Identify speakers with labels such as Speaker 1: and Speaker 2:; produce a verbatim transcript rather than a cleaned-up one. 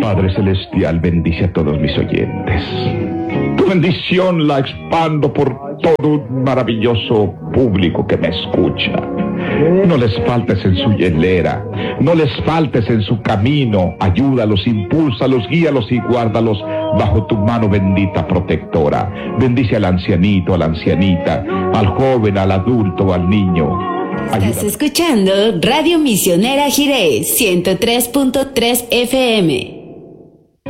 Speaker 1: Padre Celestial, bendice a todos mis oyentes. Tu bendición la expando por todo un maravilloso público que me escucha. No les faltes en su hielera, no les faltes en su camino. Ayúdalos, impúlsalos, guíalos y guárdalos bajo tu mano bendita protectora. Bendice al ancianito, a la ancianita, al joven, al adulto, al niño.
Speaker 2: Ayúdame. Estás escuchando Radio Misionera Jiré ciento tres punto tres F M.